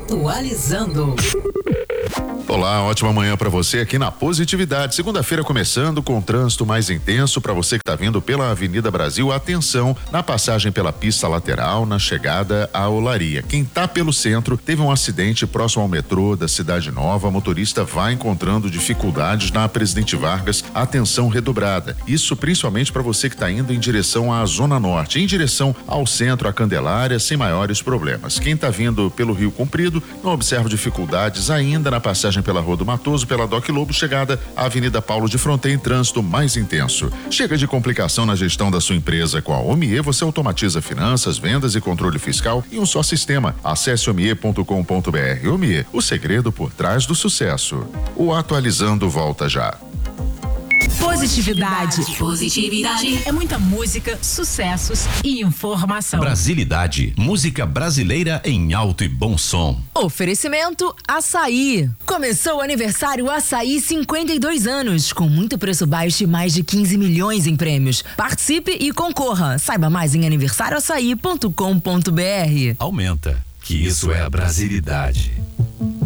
Atualizando. Olá, ótima manhã para você aqui na Positividade. Segunda-feira começando com trânsito mais intenso para você que está vindo pela Avenida Brasil. Atenção na passagem pela pista lateral, na chegada à Olaria. Quem está pelo centro teve um acidente próximo ao metrô da Cidade Nova. O motorista vai encontrando dificuldades na Presidente Vargas. Atenção redobrada. Isso principalmente para você que está indo em direção à Zona Norte, em direção ao centro, à Candelária, sem maiores problemas. Quem está vindo pelo Rio Comprido não observa dificuldades ainda na passagem pela Rua do Matoso, pela Doc Lobo, chegada à Avenida Paulo de Fronten, trânsito mais intenso. Chega de complicação na gestão da sua empresa. Com a Omie, você automatiza finanças, vendas e controle fiscal em um só sistema. Acesse omie.com.br. Omie, o segredo por trás do sucesso. O Atualizando volta já. Positividade. É muita música, sucessos e informação. Brasilidade, música brasileira em alto e bom som. Oferecimento Açaí. Começou o aniversário Açaí 52 anos, com muito preço baixo e mais de 15 milhões em prêmios. Participe e concorra. Saiba mais em aniversarioaçaí.com.br. Aumenta, que isso é a brasilidade.